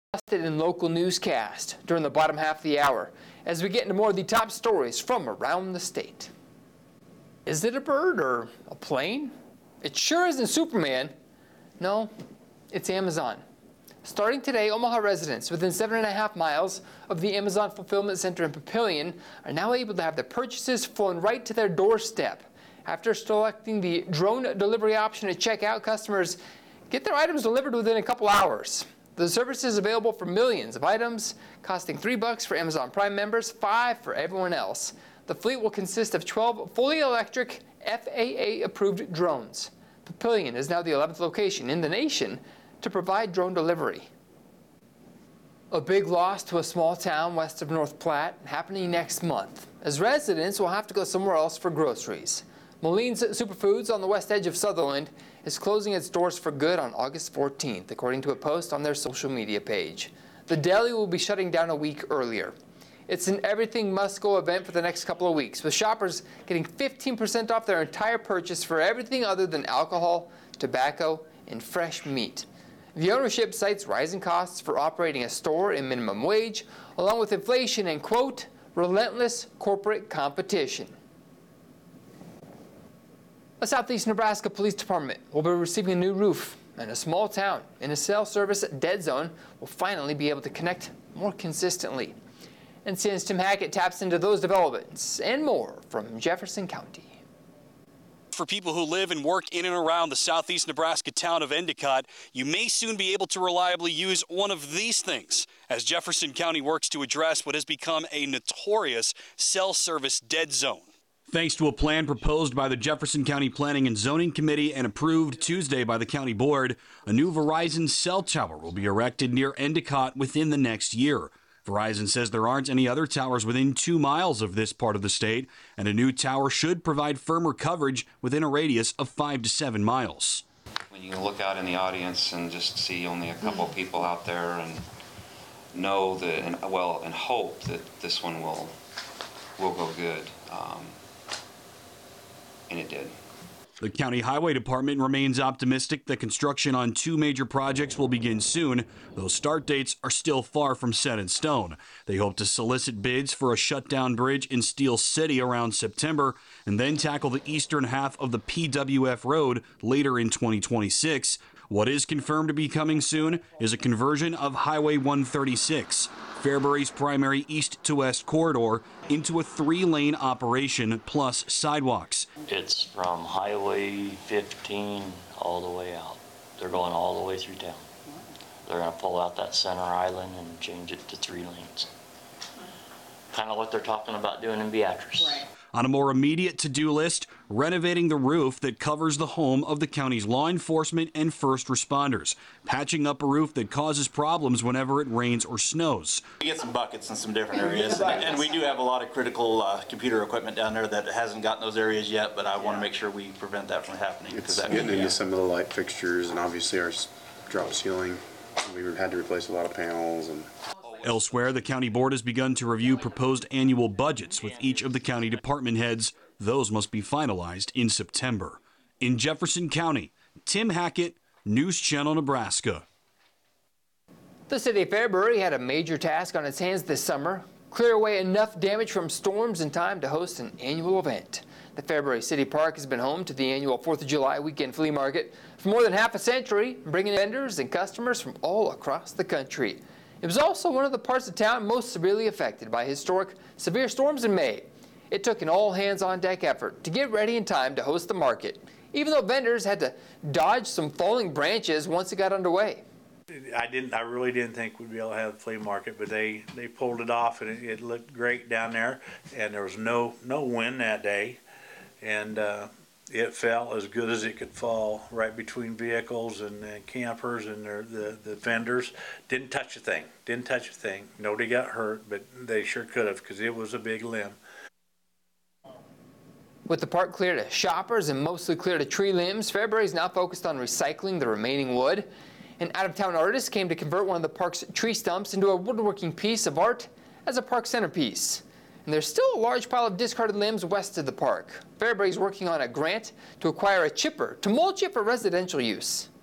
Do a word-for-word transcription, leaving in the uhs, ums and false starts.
In local newscast during the bottom half of the hour as we get into more of the top stories from around the state. Is it a bird or a plane? It sure isn't Superman. No, it's Amazon. Starting today, Omaha residents within seven and a half miles of the Amazon Fulfillment Center in Papillion are now able to have their purchases flown right to their doorstep. After selecting the drone delivery option at checkout, customers get their items delivered within a couple hours. The service is available for millions of items, costing three bucks for Amazon Prime members, five for everyone else. The fleet will consist of twelve fully electric F A A-approved drones. Papillion is now the eleventh location in the nation to provide drone delivery. A big loss to a small town west of North Platte happening next month, as residents will have to go somewhere else for groceries. Moline's Superfoods on the west edge of Sutherland is closing its doors for good on August fourteenth, according to a post on their social media page. The deli will be shutting down a week earlier. It's an everything must-go event for the next couple of weeks, with shoppers getting fifteen percent off their entire purchase for everything other than alcohol, tobacco, and fresh meat. The ownership cites rising costs for operating a store and minimum wage, along with inflation and, quote, relentless corporate competition. A Southeast Nebraska Police Department will be receiving a new roof, and a small town in a cell service dead zone will finally be able to connect more consistently. And since Tim Hackett taps into those developments and more from Jefferson County. For people who live and work in and around the southeast Nebraska town of Endicott, you may soon be able to reliably use one of these things as Jefferson County works to address what has become a notorious cell service dead zone. Thanks to a plan proposed by the Jefferson County Planning and Zoning Committee and approved Tuesday by the county board, a new Verizon cell tower will be erected near Endicott within the next year. Verizon says there aren't any other towers within two miles of this part of the state, and a new tower should provide firmer coverage within a radius of five to seven miles. When you look out in the audience and just see only a couple of people out there and know that, and well, and hope that this one will will go good. Um, And it did. The County Highway Department remains optimistic that construction on two major projects will begin soon. Those start dates are still far from set in stone. They hope to solicit bids for a shutdown bridge in Steel City around September and then tackle the eastern half of the P W F road later in twenty twenty-six. What is confirmed to be coming soon is a conversion of Highway one thirty-six, Fairbury's primary east to west corridor, into a three-lane operation plus sidewalks. It's from Highway fifteen all the way out. They're going all the way through town. They're going to pull out that center island and change it to three lanes. Kind of what they're talking about doing in Beatrice. Right. On a more immediate to-do list, renovating the roof that covers the home of the county's law enforcement and first responders, patching up a roof that causes problems whenever it rains or snows. We get some buckets in some different areas, and, and we do have a lot of critical uh, computer equipment down there that hasn't gotten those areas yet, but I want to make sure we prevent that from happening. It's that getting into some of the light fixtures and obviously our drop ceiling. We had to replace a lot of panels. And Elsewhere, the county board has begun to review proposed annual budgets with each of the county department heads. Those must be finalized in September. In Jefferson County, Tim Hackett, News Channel Nebraska. The city of Fairbury had a major task on its hands this summer: clear away enough damage from storms in time to host an annual event. The Fairbury City Park has been home to the annual fourth of July weekend flea market for more than half a century, bringing vendors and customers from all across the country. It was also one of the parts of town most severely affected by historic severe storms in May. It took an all-hands-on-deck effort to get ready in time to host the market, even though vendors had to dodge some falling branches once it got underway. I didn't. I really didn't think we'd be able to have the flea market, but they, they pulled it off, and it, it looked great down there. And there was no no wind that day, and uh, it fell as good as it could fall, right between vehicles and, and campers and their, the the vendors. Didn't touch a thing. Didn't touch a thing. Nobody got hurt, but they sure could have, because it was a big limb. With the park clear to shoppers and mostly clear to tree limbs, Fairbury is now focused on recycling the remaining wood. An out-of-town artist came to convert one of the park's tree stumps into a woodworking piece of art as a park centerpiece. And there's still a large pile of discarded limbs west of the park. Fairbury is working on a grant to acquire a chipper to mulch it for residential use.